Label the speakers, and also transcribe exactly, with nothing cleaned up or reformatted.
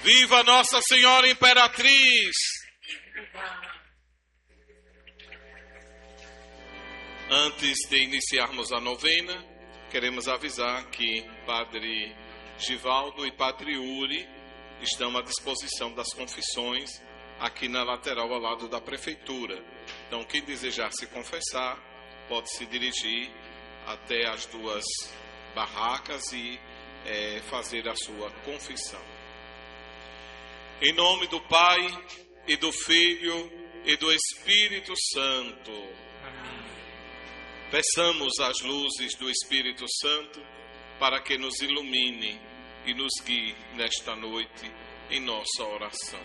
Speaker 1: Viva Nossa Senhora Imperatriz! Antes de iniciarmos a novena, queremos avisar que Padre Givaldo e Padre Uri estão à disposição das confissões aqui na lateral ao lado da prefeitura. Então, quem desejar se confessar pode se dirigir até as duas barracas e é, fazer a sua confissão. Em nome do Pai, e do Filho, e do Espírito Santo. Amém. Peçamos as luzes do Espírito Santo para que nos ilumine e nos guie nesta noite em nossa oração.